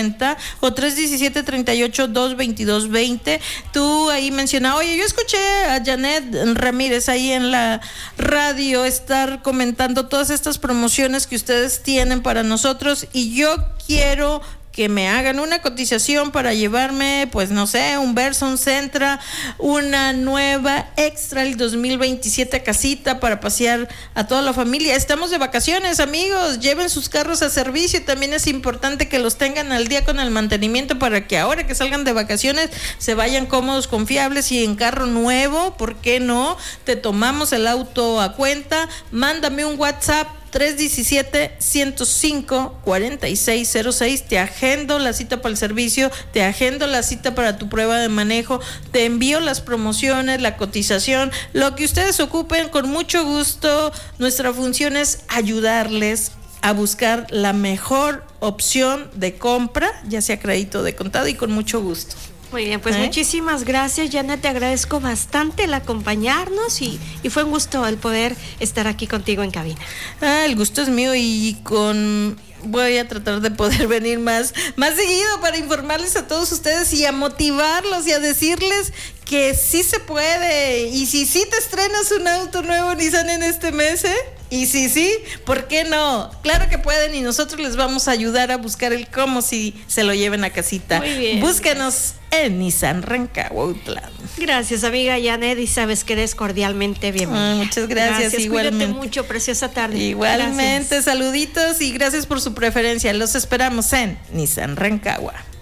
cuenta, o 317-38-222-20. Tú ahí mencionas, oye, yo escuché a Janet Ramírez ahí en la radio estar comentando todas estas promociones que ustedes tienen para nosotros, y yo quiero que me hagan una cotización para llevarme, pues no sé, un Versa, un Sentra, una nueva Extra el 2027 a casita para pasear a toda la familia. Estamos de vacaciones, amigos, lleven sus carros a servicio. También es importante que los tengan al día con el mantenimiento para que ahora que salgan de vacaciones se vayan cómodos, confiables y en carro nuevo. ¿Por qué no? Te tomamos el auto a cuenta. Mándame un WhatsApp 317-105-4606. Te agendo la cita para el servicio, te agendo la cita para tu prueba de manejo, te envío las promociones, la cotización, lo que ustedes ocupen, con mucho gusto. Nuestra función es ayudarles a buscar la mejor opción de compra, ya sea crédito de contado, y con mucho gusto. Muy bien, pues muchísimas gracias, Janet, te agradezco bastante el acompañarnos y fue un gusto el poder estar aquí contigo en cabina. El gusto es mío, y voy a tratar de poder venir más seguido para informarles a todos ustedes y a motivarlos y a decirles que sí se puede. Y si sí te estrenas un auto nuevo Nissan en este mes, y sí, ¿por qué no? Claro que pueden, y nosotros les vamos a ayudar a buscar el cómo si se lo lleven a casita. Muy bien. Búsquenos en Nissan Rancagua. Gracias, amiga Janet, y sabes que eres cordialmente bienvenida. Muchas gracias, igualmente. Cuídate mucho, preciosa tarde. Igualmente, gracias. Saluditos y gracias por su preferencia. Los esperamos en Nissan Rancagua.